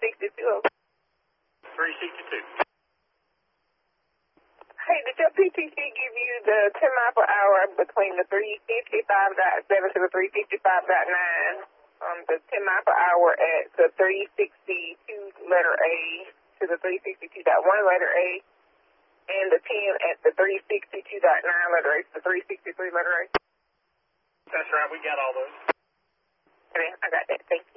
362. 362. Hey, did your PTC give you the 10 mile per hour between the 355.7 to the 355.9? The 10 mile per hour at the 362 letter A to the 362.1 letter A, and the 10 at the 362.9 letter A to the 363 letter A? That's right, we got all those. Okay, I got that. Thank you.